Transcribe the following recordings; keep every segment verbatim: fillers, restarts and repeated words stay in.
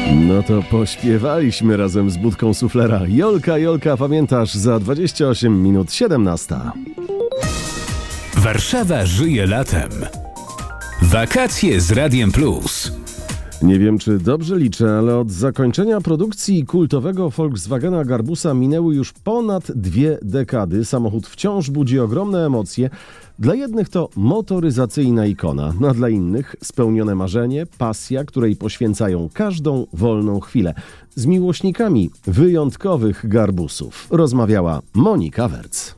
No to pośpiewaliśmy razem z Budką Suflera. Jolka, Jolka, pamiętasz, za dwadzieścia osiem minut siedemnasta. Warszawa żyje latem. Wakacje z Radiem Plus. Nie wiem, czy dobrze liczę, ale od zakończenia produkcji kultowego Volkswagena Garbusa minęły już ponad dwie dekady. Samochód wciąż budzi ogromne emocje. Dla jednych to motoryzacyjna ikona, a dla innych spełnione marzenie, pasja, której poświęcają każdą wolną chwilę. Z miłośnikami wyjątkowych Garbusów rozmawiała Monika Werc.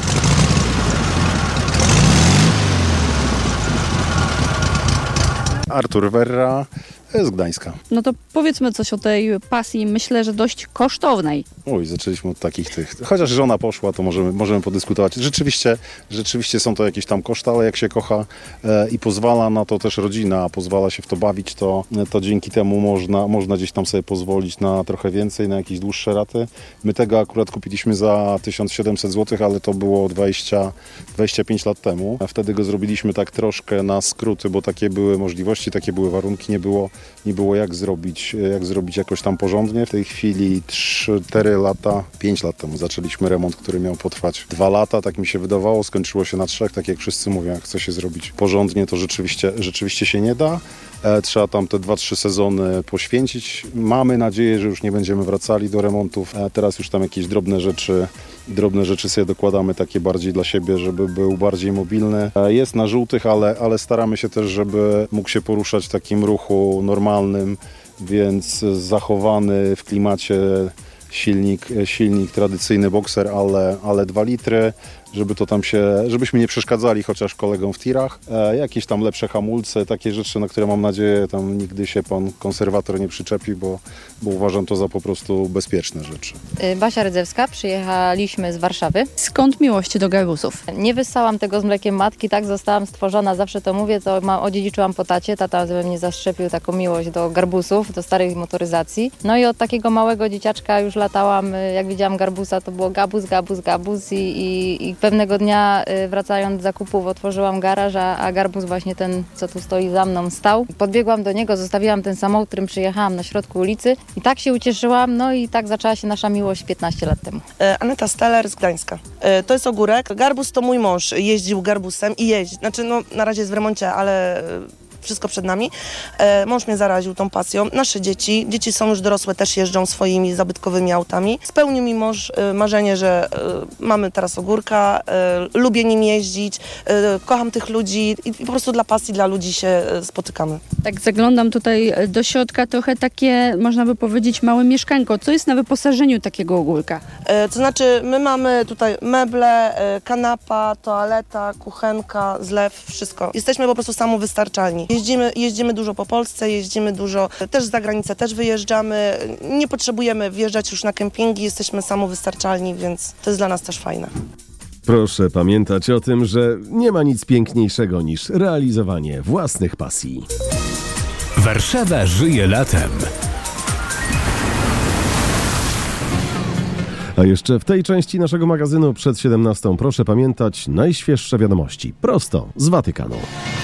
Artur Werra z Gdańska. No to powiedzmy coś o tej pasji, myślę, że dość kosztownej. Oj, zaczęliśmy od takich tych. Chociaż żona poszła, to możemy, możemy podyskutować. Rzeczywiście, rzeczywiście są to jakieś tam koszty, ale jak się kocha e, i pozwala na to też rodzina, pozwala się w to bawić, to, to dzięki temu można, można gdzieś tam sobie pozwolić na trochę więcej, na jakieś dłuższe raty. My tego akurat kupiliśmy za tysiąc siedemset złotych, ale to było dwadzieścia, dwadzieścia pięć lat temu. A wtedy go zrobiliśmy tak troszkę na skróty, bo takie były możliwości, takie były warunki, nie było Nie było jak zrobić, jak zrobić jakoś tam porządnie. W tej chwili cztery lata, pięć lat temu zaczęliśmy remont, który miał potrwać dwa lata, tak mi się wydawało, skończyło się na trzech, tak jak wszyscy mówią, jak chce się zrobić porządnie, to rzeczywiście, rzeczywiście się nie da. E, trzeba tam te dwa, trzy sezony poświęcić. Mamy nadzieję, że już nie będziemy wracali do remontów. E, teraz już tam jakieś drobne rzeczy, drobne rzeczy sobie dokładamy takie bardziej dla siebie, żeby był bardziej mobilny. E, jest na żółtych, ale, ale staramy się też, żeby mógł się poruszać w takim ruchu normalnym, więc zachowany w klimacie silnik, silnik tradycyjny Boxer, ale, ale dwa litry, żeby to tam się, żebyśmy nie przeszkadzali chociaż kolegom w tirach. E, jakieś tam lepsze hamulce, takie rzeczy, na które mam nadzieję tam nigdy się pan konserwator nie przyczepi, bo, bo uważam to za po prostu bezpieczne rzeczy. Basia Rydzewska, przyjechaliśmy z Warszawy. Skąd miłość do Garbusów? Nie wyssałam tego z mlekiem matki, tak zostałam stworzona, zawsze to mówię, to ma, odziedziczyłam po tacie, tata we mnie zaszczepił taką miłość do Garbusów, do starych motoryzacji. No i od takiego małego dzieciaczka już latałam, jak widziałam Garbusa, to było Gabus, Gabus, Gabus i, i, i pewnego dnia wracając z zakupów otworzyłam garaż, a, a Garbus właśnie ten, co tu stoi za mną, stał. Podbiegłam do niego, zostawiłam ten samochód, którym przyjechałam na środku ulicy i tak się ucieszyłam, no i tak zaczęła się nasza miłość piętnaście lat temu. Aneta Steller z Gdańska. To jest ogórek. Garbus to mój mąż, jeździł Garbusem i jeździ. Znaczy no na razie jest w remoncie, ale wszystko przed nami. E, mąż mnie zaraził tą pasją. Nasze dzieci, dzieci są już dorosłe, też jeżdżą swoimi zabytkowymi autami. Spełnił mi mąż e, marzenie, że e, mamy teraz ogórka, e, lubię nim jeździć, e, kocham tych ludzi i, i po prostu dla pasji, dla ludzi się e, spotykamy. Tak zaglądam tutaj do środka, trochę takie, można by powiedzieć, małe mieszkanko. Co jest na wyposażeniu takiego ogórka? E, to znaczy, my mamy tutaj meble, e, kanapa, toaleta, kuchenka, zlew, wszystko. Jesteśmy po prostu samowystarczalni. Jeździmy, jeździmy dużo po Polsce, jeździmy dużo, też za granicę też wyjeżdżamy. Nie potrzebujemy wjeżdżać już na kempingi, jesteśmy samowystarczalni, więc to jest dla nas też fajne. Proszę pamiętać o tym, że nie ma nic piękniejszego niż realizowanie własnych pasji. Warszawa żyje latem. A jeszcze w tej części naszego magazynu przed siedemnastą proszę pamiętać najświeższe wiadomości prosto z Watykanu.